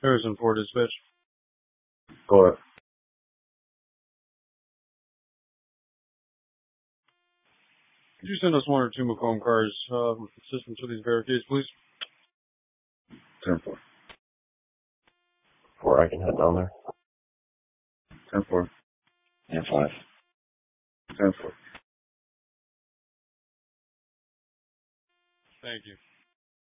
Harrison 4 dispatch. Go ahead. Could you send us 1 or 2 Macomb cars with assistance with these barricades, please? 10-4. 4, I can head down there. 10-4. And 5. 10-4. Thank you.